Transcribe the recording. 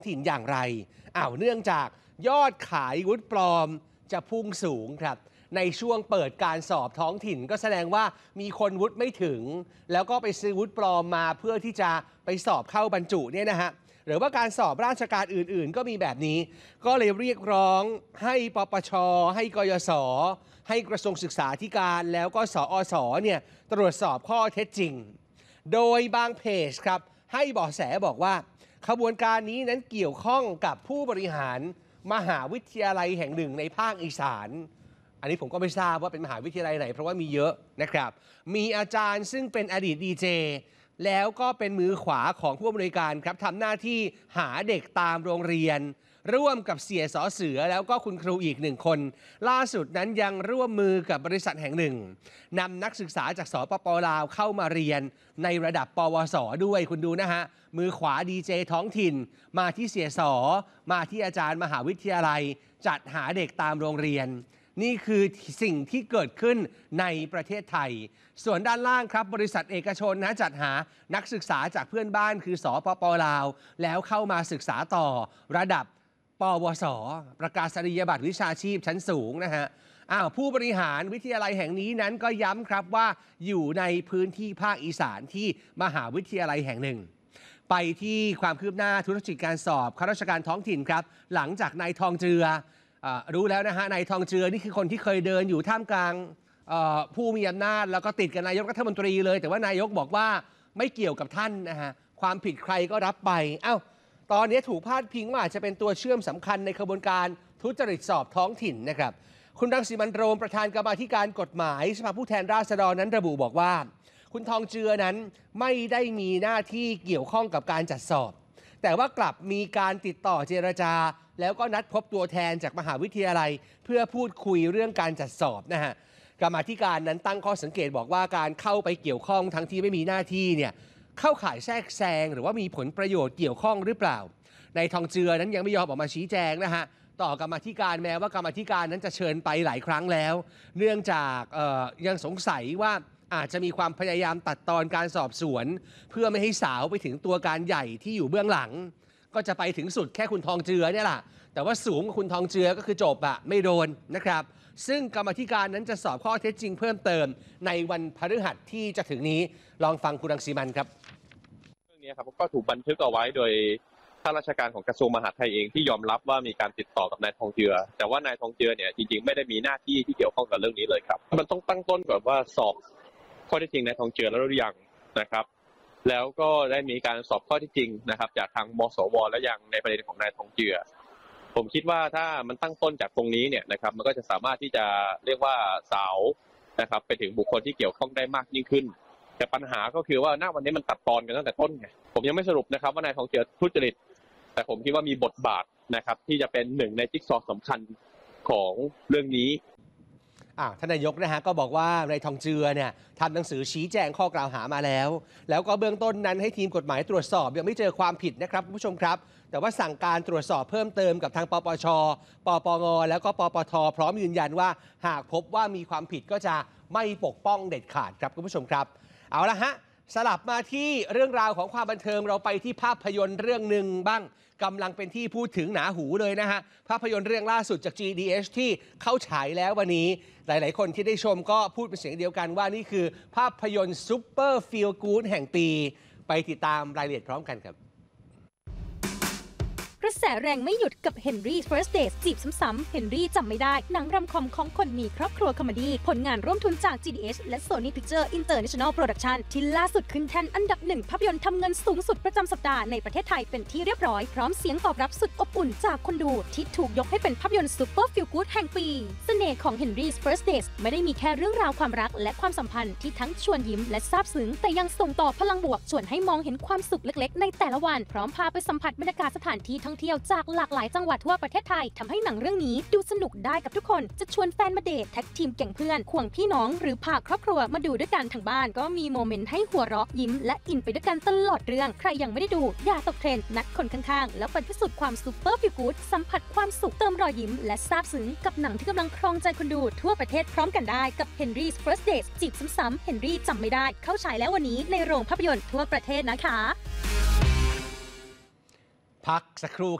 ถิ่นอย่างไรเนื่องจากยอดขายวุฒิปลอมจะพุ่งสูงครับในช่วงเปิดการสอบท้องถิ่นก็แสดงว่ามีคนวุฒิไม่ถึงแล้วก็ไปซื้อวุฒิปลอมมาเพื่อที่จะไปสอบเข้าบรรจุเนี่ยนะฮะหรือว่าการสอบราชการอื่นๆก็มีแบบนี้ก็เลยเรียกร้องให้ปปช.ให้กยศ.ให้กระทรวงศึกษาธิการแล้วก็สอส.เนี่ยตรวจสอบข้อเท็จจริงโดยบางเพจครับให้เบาะแสบอกว่าขบวนการนี้นั้นเกี่ยวข้องกับผู้บริหารมหาวิทยาลัยแห่งหนึ่งในภาคอีสานอันนี้ผมก็ไม่ทราบว่าเป็นมหาวิทยาลัยไหนเพราะว่ามีเยอะนะครับมีอาจารย์ซึ่งเป็นอดีตดีเจแล้วก็เป็นมือขวาของผู้อำนวยการครับทำหน้าที่หาเด็กตามโรงเรียนร่วมกับเสียสอเสือแล้วก็คุณครูอีก1 คนล่าสุดนั้นยังร่วมมือกับบริษัทแห่งหนึ่งนำนักศึกษาจากสปป.ลาวเข้ามาเรียนในระดับปวส.ด้วยคุณดูนะฮะมือขวาดีเจท้องถิ่นมาที่เสียสอมาที่อาจารย์มหาวิทยาลัยจัดหาเด็กตามโรงเรียนนี่คือสิ่งที่เกิดขึ้นในประเทศไทยส่วนด้านล่างครับบริษัทเอกชนนะจัดหานักศึกษาจากเพื่อนบ้านคือสปป.ลาวแล้วเข้ามาศึกษาต่อระดับปวส.ประกาศนียบัตรวิชาชีพชั้นสูงนะฮะผู้บริหารวิทยาลัยแห่งนี้นั้นก็ย้ำครับว่าอยู่ในพื้นที่ภาคอีสานที่มหาวิทยาลัยแห่งหนึ่งไปที่ความคืบหน้าธุรกิจการสอบข้าราชการท้องถิ่นครับหลังจากนายทองเจือรู้แล้วนะฮะนายทองเจือนี่คือคนที่เคยเดินอยู่ท่ามกลางผู้มีอำนาจแล้วก็ติดกับนายกรัฐมนตรีเลยแต่ว่านายกบอกว่าไม่เกี่ยวกับท่านนะฮะความผิดใครก็รับไปตอนนี้ถูกพาดพิงว่าอาจจะเป็นตัวเชื่อมสำคัญในขบวนการทุจริตสอบท้องถิ่นนะครับคุณรังสิมันต์โรมประธานกรรมาธิการกฎหมายสภาผู้แทนราษฎรนั้นระบุบอกว่าคุณทองเจือนั้นไม่ได้มีหน้าที่เกี่ยวข้องกับการจัดสอบแต่ว่ากลับมีการติดต่อเจรจาแล้วก็นัดพบตัวแทนจากมหาวิทยาลัยเพื่อพูดคุยเรื่องการจัดสอบนะฮะกรรมาธิการนั้นตั้งข้อสังเกตบอกว่าการเข้าไปเกี่ยวข้องทั้งที่ไม่มีหน้าที่เนี่ยเข้าข่ายแทรกแซงหรือว่ามีผลประโยชน์เกี่ยวข้องหรือเปล่านายทองเจือนั้นยังไม่ยอมออกมาชี้แจงนะฮะต่อกรรมาธิการแม้ว่ากรรมาธิการนั้นจะเชิญไปหลายครั้งแล้วเนื่องจากยังสงสัยว่าอาจจะมีความพยายามตัดตอนการสอบสวนเพื่อไม่ให้สาวไปถึงตัวการใหญ่ที่อยู่เบื้องหลังก็จะไปถึงสุดแค่คุณทองเจือเนี่ยแหละแต่ว่าสูงกว่าคุณทองเจือก็คือจบไม่โดนนะครับซึ่งกรรมาธิการนั้นจะสอบข้อเท็จจริงเพิ่มเติมในวันพฤหัสที่จะถึงนี้ลองฟังคุณรังสีมันครับเรื่องนี้ครับก็ถูกบันทึกเอาไว้โดยข้าราชการของกระทรวงมหาดไทยเองที่ยอมรับว่ามีการติดต่อกับนายทองเจือแต่ว่านายทองเจือเนี่ยจริงๆไม่ได้มีหน้าที่ที่เกี่ยวข้องกับเรื่องนี้เลยครับมันต้องตั้งต้นก่อนว่าสอบข้อเท็จจริงนายทองเจือแล้วหรือยังนะครับแล้วก็ได้มีการสอบข้อเท็จจริงนะครับจากทางมสวและยังในประเด็นของนายทองเจือผมคิดว่าถ้ามันตั้งต้นจากตรงนี้เนี่ยนะครับมันก็จะสามารถที่จะเรียกว่าสาวนะครับไปถึงบุคคลที่เกี่ยวข้องได้มากยิ่งขึ้นแต่ปัญหาก็คือว่าณวันนี้มันตัดตอนกันตั้งแต่ต้นไงผมยังไม่สรุปนะครับว่านายทองเจือทุจริตแต่ผมคิดว่ามีบทบาทนะครับที่จะเป็นหนึ่งในจิ๊กซอว์สำคัญของเรื่องนี้ท่านนายกนะฮะก็บอกว่านายทองเจือเนี่ยทำหนังสือชี้แจงข้อกล่าวหามาแล้วก็เบื้องต้นนั้นให้ทีมกฎหมายตรวจสอบยังไม่เจอความผิดนะครับคุณผู้ชมครับแต่ว่าสั่งการตรวจสอบเพิ่มเติมกับทางปปช.ปปง.แล้วก็ปปท.พร้อมยืนยันว่าหากพบว่ามีความผิดก็จะไม่ปกป้องเด็ดขาดครับคุณผู้ชมครับเอาละฮะสลับมาที่เรื่องราวของความบันเทิงเราไปที่ภาพยนตร์เรื่องหนึ่งบ้างกำลังเป็นที่พูดถึงหนาหูเลยนะฮะภาพยนตร์เรื่องล่าสุดจาก GDH ที่เข้าฉายแล้ววันนี้หลายๆคนที่ได้ชมก็พูดเป็นเสียงเดียวกันว่านี่คือภาพยนตร์ซุปเปอร์ฟีลกู๊ดแห่งปีไปติดตามรายละเอียดพร้อมกันครับกระแสแรงไม่หยุดกับ Henry First Dates จีบซ้ำๆ Henry จำไม่ได้หนังรำคอมของคนมีครอบครัวคอมเมดี้ผลงานร่วมทุนจาก GDH และ Sony Pictures International Production ที่ล่าสุดขึ้นแท่นอันดับ1ภาพยนตร์ทำเงินสูงสุดประจำสัปดาห์ในประเทศไทยเป็นที่เรียบร้อยพร้อมเสียงตอบรับสุดอบอุ่นจากคนดูที่ถูกยกให้เป็นภาพยนตร์ซูเปอร์ฟีลกู๊ดแห่งปีเสน่ห์ของ Henry First Dates ไม่ได้มีแค่เรื่องราวความรักและความสัมพันธ์ที่ทั้งชวนยิ้มและซาบซึ้งแต่ยังส่งต่อพลังบวกชวนให้มองเห็นความสุขเล็กๆในแต่ละวันพร้อมพาไปสัมผัสบรรยากาศสถานที่ท่องเที่ยวจากหลากหลายจังหวัดทั่วประเทศไทยทำให้หนังเรื่องนี้ดูสนุกได้กับทุกคนจะชวนแฟนมาเดทแท็กทีมแก่งเพื่อนควงพี่น้องหรือพาครอบครัวมาดูด้วยกันทางบ้านก็มีโมเมนต์ให้หัวเราะยิ้มและอินไปด้วยกันตลอดเรื่องใครยังไม่ได้ดูอย่าตกเทรนด์นัดคนข้างๆแล้วไปพิสูจน์ความซุปเปอร์ฟีลกู๊ดสัมผัสความสุขเติมรอยยิ้มและซาบซึ้งกับหนังที่กำลังครองใจคนดูทั่วประเทศพร้อมกันได้กับ Henry's First Dates จีบซ้ำๆ Henry จำไม่ได้เข้าฉายแล้ววันนี้ในโรงภาพยนตร์ทั่วประเทศนะคะพักสักครู่